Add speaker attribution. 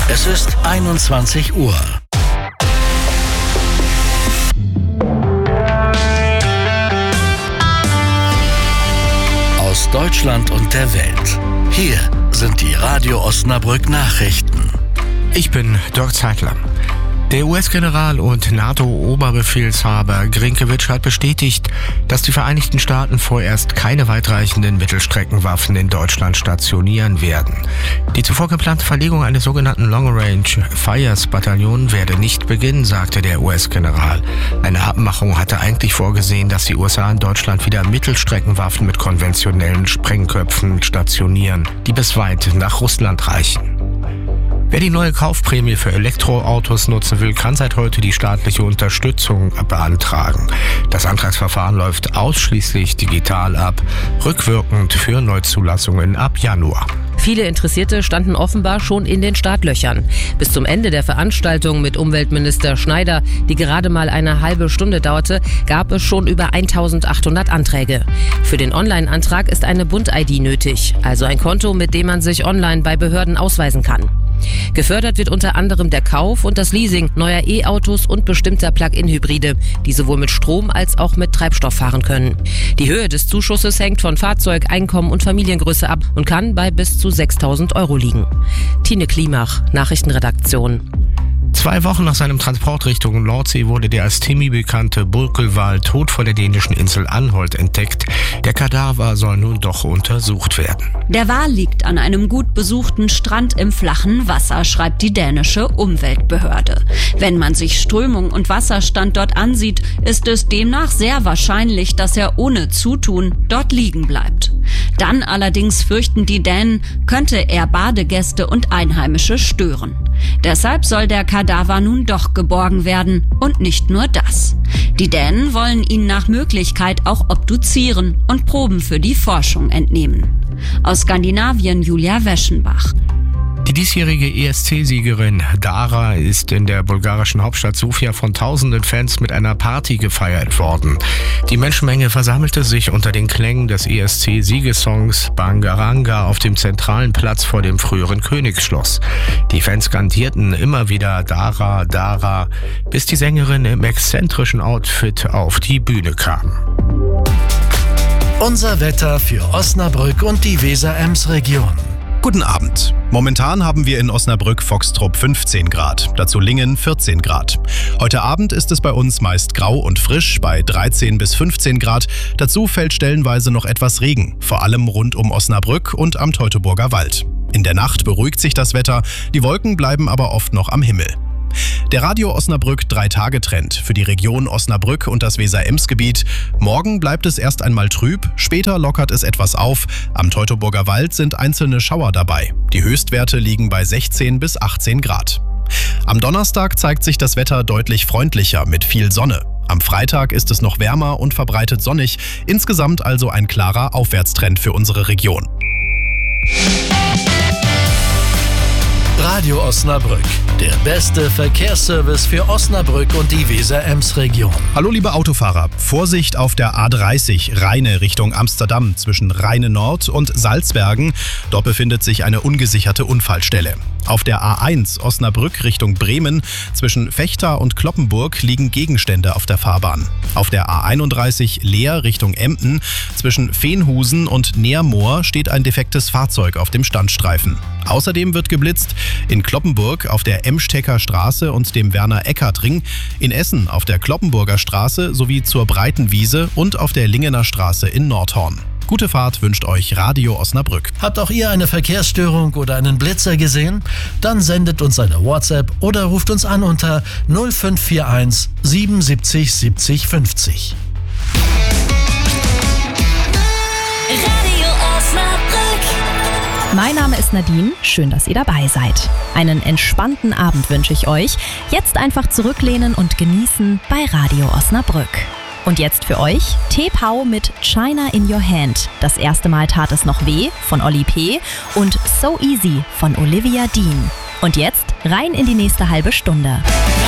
Speaker 1: Es ist 21 Uhr. Aus Deutschland und der Welt. Hier sind die Radio Osnabrück Nachrichten.
Speaker 2: Ich bin Dirk Zeitler. Der US-General und NATO-Oberbefehlshaber Grinkiewicz hat bestätigt, dass die Vereinigten Staaten vorerst keine weitreichenden Mittelstreckenwaffen in Deutschland stationieren werden. Die zuvor geplante Verlegung eines sogenannten Long-Range-Fires-Bataillons werde nicht beginnen, sagte der US-General. Eine Abmachung hatte eigentlich vorgesehen, dass die USA in Deutschland wieder Mittelstreckenwaffen mit konventionellen Sprengköpfen stationieren, die bis weit nach Russland reichen. Wer die neue Kaufprämie für Elektroautos nutzen will, kann seit heute die staatliche Unterstützung beantragen. Das Antragsverfahren läuft ausschließlich digital ab, rückwirkend für Neuzulassungen ab Januar.
Speaker 3: Viele Interessierte standen offenbar schon in den Startlöchern. Bis zum Ende der Veranstaltung mit Umweltminister Schneider, die gerade mal eine halbe Stunde dauerte, gab es schon über 1800 Anträge. Für den Online-Antrag ist eine Bund-ID nötig, also ein Konto, mit dem man sich online bei Behörden ausweisen kann. Gefördert wird unter anderem der Kauf und das Leasing neuer E-Autos und bestimmter Plug-in-Hybride, die sowohl mit Strom als auch mit Treibstoff fahren können. Die Höhe des Zuschusses hängt von Fahrzeug, Einkommen und Familiengröße ab und kann bei bis zu 6.000 € liegen. Tine Klimach, Nachrichtenredaktion.
Speaker 2: 2 Wochen nach seinem Transport Richtung Nordsee wurde der als Timmy bekannte Burkelwal tot vor der dänischen Insel Anholt entdeckt. Der Kadaver soll nun doch untersucht werden.
Speaker 4: Der Wal liegt an einem gut besuchten Strand im flachen Wasser, schreibt die dänische Umweltbehörde. Wenn man sich Strömung und Wasserstand dort ansieht, ist es demnach sehr wahrscheinlich, dass er ohne Zutun dort liegen bleibt. Dann allerdings fürchten die Dänen, könnte er Badegäste und Einheimische stören. Deshalb soll der Kadaver nun doch geborgen werden und nicht nur das. Die Dänen wollen ihn nach Möglichkeit auch obduzieren und Proben für die Forschung entnehmen. Aus Skandinavien Julia Weschenbach.
Speaker 2: Die diesjährige ESC-Siegerin Dara ist in der bulgarischen Hauptstadt Sofia von tausenden Fans mit einer Party gefeiert worden. Die Menschenmenge versammelte sich unter den Klängen des ESC-Siegesongs Bangaranga auf dem zentralen Platz vor dem früheren Königsschloss. Die Fans skandierten immer wieder Dara, Dara, bis die Sängerin im exzentrischen Outfit auf die Bühne kam.
Speaker 1: Unser Wetter für Osnabrück und die Weser-Ems-Region.
Speaker 5: Guten Abend. Momentan haben wir in Osnabrück-Foxtrupp 15 Grad, dazu Lingen 14 Grad. Heute Abend ist es bei uns meist grau und frisch bei 13 bis 15 Grad. Dazu fällt stellenweise noch etwas Regen, vor allem rund um Osnabrück und am Teutoburger Wald. In der Nacht beruhigt sich das Wetter, die Wolken bleiben aber oft noch am Himmel. Der Radio Osnabrück 3-Tage-Trend für die Region Osnabrück und das Weser-Ems-Gebiet. Morgen bleibt es erst einmal trüb, später lockert es etwas auf. Am Teutoburger Wald sind einzelne Schauer dabei. Die Höchstwerte liegen bei 16 bis 18 Grad. Am Donnerstag zeigt sich das Wetter deutlich freundlicher mit viel Sonne. Am Freitag ist es noch wärmer und verbreitet sonnig. Insgesamt also ein klarer Aufwärtstrend für unsere Region.
Speaker 1: Radio Osnabrück, der beste Verkehrsservice für Osnabrück und die Weser-Ems-Region.
Speaker 5: Hallo liebe Autofahrer, Vorsicht auf der A30 Rheine Richtung Amsterdam zwischen Rheine Nord und Salzbergen. Dort befindet sich eine ungesicherte Unfallstelle. Auf der A1 Osnabrück Richtung Bremen zwischen Vechta und Cloppenburg liegen Gegenstände auf der Fahrbahn. Auf der A31 Leer Richtung Emden zwischen Veenhusen und Neermoor steht ein defektes Fahrzeug auf dem Standstreifen. Außerdem wird geblitzt in Cloppenburg auf der Emstecker Straße und dem Werner-Eckert-Ring, in Essen auf der Cloppenburger Straße sowie zur Breitenwiese und auf der Lingener Straße in Nordhorn. Gute Fahrt wünscht euch Radio Osnabrück.
Speaker 1: Habt auch ihr eine Verkehrsstörung oder einen Blitzer gesehen? Dann sendet uns eine WhatsApp oder ruft uns an unter 0541 77 70 50.
Speaker 6: Radio Osnabrück.
Speaker 7: Mein Name ist Nadine, schön, dass ihr dabei seid. Einen entspannten Abend wünsche ich euch. Jetzt einfach zurücklehnen und genießen bei Radio Osnabrück. Und jetzt für euch T-Pau mit China in Your Hand. Das erste Mal tat es noch weh von Oli P. und So Easy von Olivia Dean. Und jetzt rein in die nächste halbe Stunde.